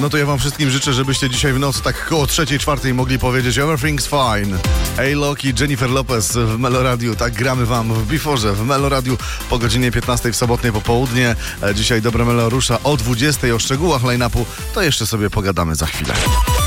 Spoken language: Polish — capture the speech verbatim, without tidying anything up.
No to ja wam wszystkim życzę, żebyście dzisiaj w nocy tak koło trzeciej, czwartej mogli powiedzieć Everything's fine. A-Lock i Jennifer Lopez w Meloradiu. Tak gramy wam w Before'ze, w Meloradiu po godzinie piętnastej w sobotnie popołudnie. Dzisiaj Dobre Melo rusza o dwudziestej. O szczegółach line-upu to jeszcze sobie pogadamy za chwilę.